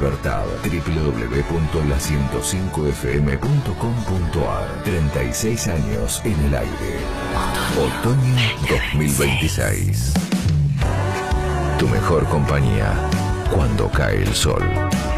Libertad. www.la105fm.com.ar. 36 años en el aire. Otoño 2026. Tu mejor compañía cuando cae el sol.